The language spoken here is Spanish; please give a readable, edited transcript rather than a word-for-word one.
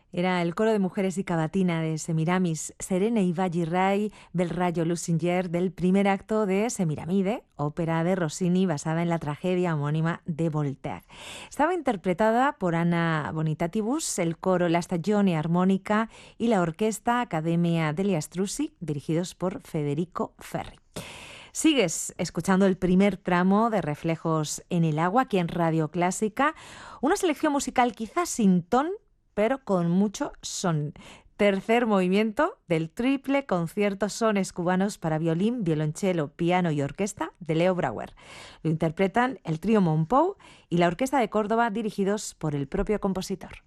Era el coro de mujeres y cavatina de Semiramis, Serene Ivalli Bel Rayo Lusinger, del primer acto de Semiramide, ópera de Rossini basada en la tragedia homónima de Voltaire. Estaba interpretada por Anna Bonitatibus, el coro La Stagione Armonica y la orquesta Accademia degli Astrusi, dirigidos por Federico Ferri. Sigues escuchando el primer tramo de Reflejos en el Agua aquí en Radio Clásica, una selección musical quizás sin ton, pero con mucho son. Tercer movimiento del triple concierto Sones cubanos para violín, violonchelo, piano y orquesta de Leo Brouwer. Lo interpretan el trío Monpou y la Orquesta de Córdoba, dirigidos por el propio compositor.